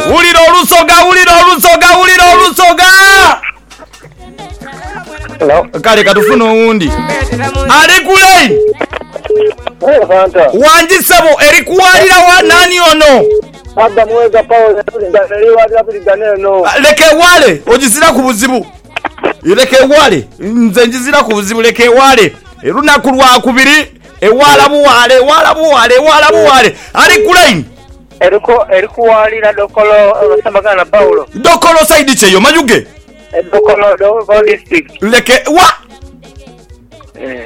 Ulira olusoga. Hello. Kale katufuna uwundi. Ali kule. Wanjisabo erikuwalira wa nani ono? Abba mwega Paul no. Leke wale ojizira ku buzibu. Leke wale nze njizira ku buzibu leke wale. Erunaku lwa kubiri ewala buwale. Ali kule. Erikuwalira dokolo Samagana Paulo. Dokolo side cheyo majuge. Dokolo district. Leke wa